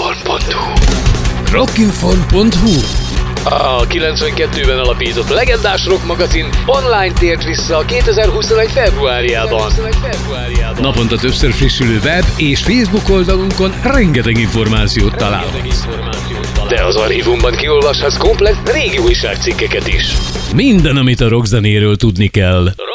Rockinform.hu A 92-ben alapított legendás rock magazin online tért vissza a 2021. februárjában. Naponta többször frissülő web és Facebook oldalunkon rengeteg információt találhatsz. De az archívumban kiolvashatsz komplett régi újságcikkeket is. Minden, amit a rockzenéről tudni kell.